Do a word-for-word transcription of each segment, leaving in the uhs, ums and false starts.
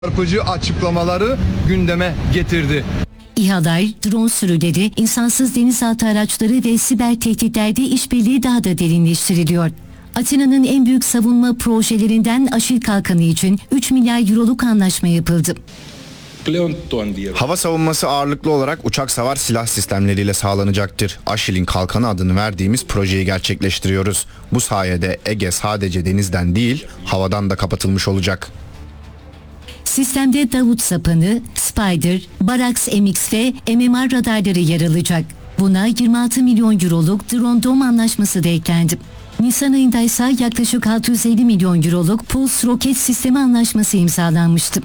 Çarpıcı açıklamaları gündeme getirdi. İHA'lar, drone sürüleri, insansız denizaltı araçları ve siber tehditlerde işbirliği daha da derinleştiriliyor. Atina'nın en büyük savunma projelerinden Aşil Kalkanı için üç milyar euroluk anlaşma yapıldı. Hava savunması ağırlıklı olarak uçak savar silah sistemleriyle sağlanacaktır. Aşil'in Kalkanı adını verdiğimiz projeyi gerçekleştiriyoruz. Bu sayede Ege sadece denizden değil, havadan da kapatılmış olacak. Sistemde Davut Sapanı, Spider, Barax M X ve M M R radarları yer alacak. Buna yirmi altı milyon euroluk Drone Dome anlaşması da eklendi. Nisan ayında ise yaklaşık altı yüz elli milyon euroluk Pulse roket sistemi anlaşması imzalanmıştı.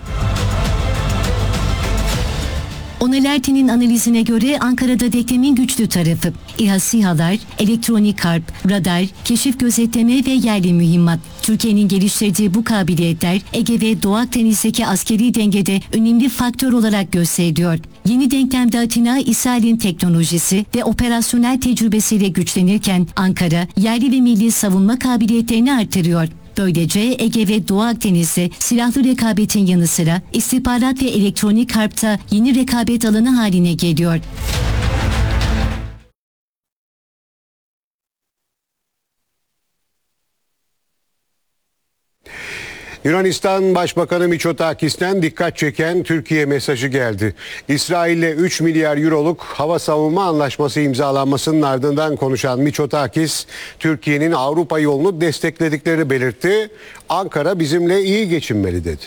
Onelerti'nin analizine göre Ankara'da denklemin güçlü tarafı. İHA SİHA'lar, elektronik harp, radar, keşif gözetleme ve yerli mühimmat. Türkiye'nin geliştirdiği bu kabiliyetler Ege ve Doğu Akdeniz'deki askeri dengede önemli faktör olarak gösteriliyor. Yeni denklemde Atina, İsrail'in teknolojisi ve operasyonel tecrübesiyle güçlenirken Ankara, yerli ve milli savunma kabiliyetlerini artırıyor. Böylece Ege ve Doğu Akdeniz'de silahlı rekabetin yanı sıra istihbarat ve elektronik harpta yeni rekabet alanı haline geliyor. Yunanistan Başbakanı Mitsotakis'ten dikkat çeken Türkiye mesajı geldi. İsrail'le üç milyar euroluk hava savunma anlaşması imzalanmasının ardından konuşan Mitsotakis, Türkiye'nin Avrupa yolunu desteklediklerini belirtti. Ankara bizimle iyi geçinmeli dedi.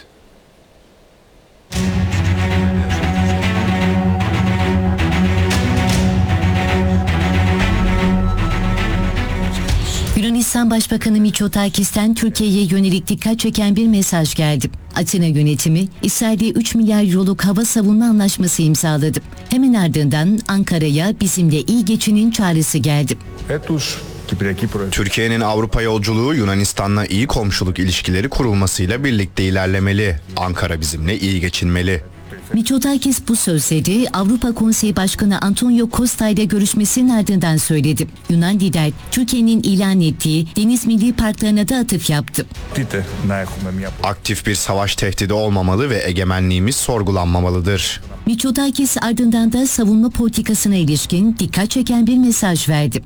Yunanistan Başbakanı Mitsotakis'ten Türkiye'ye yönelik dikkat çeken bir mesaj geldi. Atina yönetimi İsrail'de üç milyar euroluk hava savunma anlaşması imzaladı. Hemen ardından Ankara'ya bizimle iyi geçinin çağrısı geldi. Türkiye'nin Avrupa yolculuğu Yunanistan'la iyi komşuluk ilişkileri kurulmasıyla birlikte ilerlemeli. Ankara bizimle iyi geçinmeli. Mitsotakis bu sözleri Avrupa Konseyi Başkanı Antonio Costa ile görüşmesinin ardından söyledi. Yunan lider Türkiye'nin ilan ettiği deniz milli parklarına da atıf yaptı. Aktif bir savaş tehdidi olmamalı ve egemenliğimiz sorgulanmamalıdır. Mitsotakis ardından da savunma politikasına ilişkin dikkat çeken bir mesaj verdi.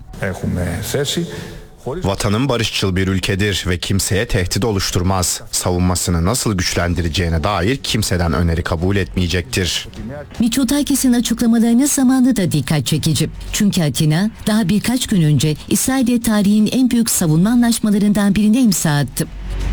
Vatanım barışçıl bir ülkedir ve kimseye tehdit oluşturmaz. Savunmasını nasıl güçlendireceğine dair kimseden öneri kabul etmeyecektir. Mitsotakis'in açıklamalarına zamanı da dikkat çekici. Çünkü Atina daha birkaç gün önce İsrail'de tarihin en büyük savunma anlaşmalarından birine imza attı.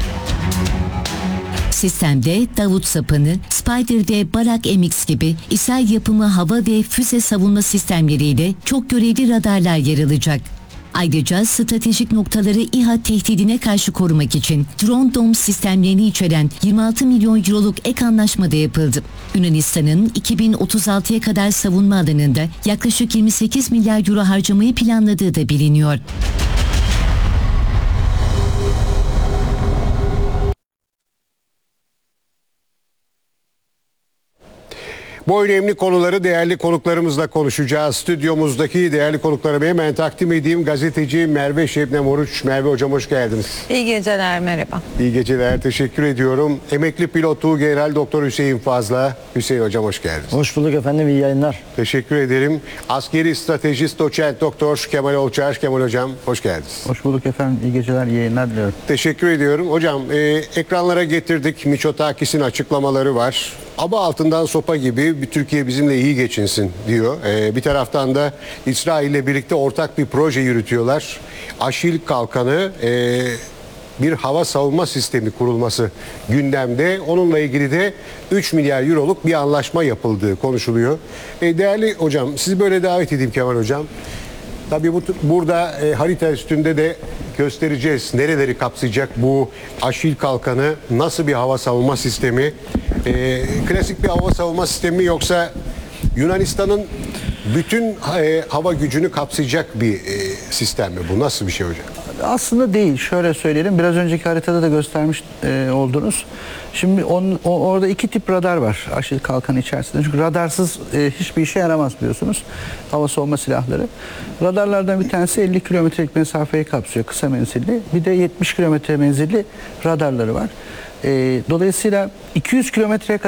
Sistemde Davut Sapanı, Spider'de Barak M X gibi İsrail yapımı hava ve füze savunma sistemleriyle çok görevli radarlar yer alacak. Ayrıca stratejik noktaları İHA tehdidine karşı korumak için Drone Dome sistemlerini içeren yirmi altı milyon euroluk ek anlaşma da yapıldı. Yunanistan'ın iki bin otuz altıya kadar savunma alanında yaklaşık yirmi sekiz milyar euro harcamayı planladığı da biliniyor. Bu önemli konuları değerli konuklarımızla konuşacağız. Stüdyomuzdaki değerli konuklarımı hemen takdim edeyim. Gazeteci Merve Şebnem Oruç. Merve Hocam hoş geldiniz. İyi geceler, merhaba. İyi geceler, teşekkür ediyorum. Emekli pilotu General Doktor Hüseyin Fazla. Hüseyin Hocam hoş geldiniz. Hoş bulduk efendim, iyi yayınlar. Teşekkür ederim. Askeri stratejist doçent Doktor Kemal Olçar. Kemal Hocam hoş geldiniz. Hoş bulduk efendim, iyi geceler, iyi yayınlar diliyorum. Teşekkür ediyorum. Hocam e, ekranlara getirdik. Mitsotakis'in açıklamaları var. Aba altından sopa gibi bir Türkiye bizimle iyi geçinsin diyor. Ee, bir taraftan da İsrail ile birlikte ortak bir proje yürütüyorlar. Aşil Kalkanı e, bir hava savunma sistemi kurulması gündemde. Onunla ilgili de üç milyar euroluk bir anlaşma yapıldığı konuşuluyor. E, değerli hocam sizi böyle davet edeyim Kemal Hocam. Tabii bu, burada e, harita üstünde de göstereceğiz. Nereleri kapsayacak bu Aşil Kalkanı, nasıl bir hava savunma sistemi? E, klasik bir hava savunma sistemi yoksa Yunanistan'ın bütün e, hava gücünü kapsayacak bir e, sistem mi bu? Nasıl bir şey hocam? Aslında değil. Şöyle söyleyelim. Biraz önceki haritada da göstermiş e, oldunuz. Şimdi on, o, orada iki tip radar var Aşil Kalkanı içerisinde. Çünkü radarsız e, hiçbir işe yaramaz biliyorsunuz. Hava savunma silahları. Radarlardan bir tanesi elli kilometrelik mesafeyi kapsıyor. Kısa menzilli. Bir de yetmiş kilometre menzilli radarları var. E, dolayısıyla iki yüz kilometreye kadar